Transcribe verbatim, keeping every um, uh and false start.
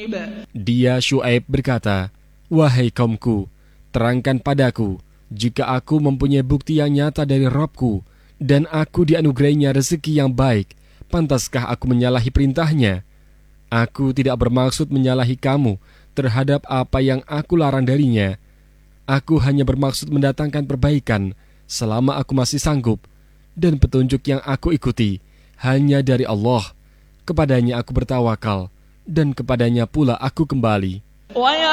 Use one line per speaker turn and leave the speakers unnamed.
Dia Syuaib berkata, "Wahai kaumku, terangkan padaku, jika aku mempunyai bukti yang nyata dari Rabbku, dan aku dianugerahinya rezeki yang baik, pantaskah aku menyalahi perintahnya? Aku tidak bermaksud menyalahi kamu terhadap apa yang aku larang darinya. Aku hanya bermaksud mendatangkan perbaikan selama aku masih sanggup, dan petunjuk yang aku ikuti hanya dari Allah. Kepadanya aku bertawakal, dan kepadanya pula aku kembali."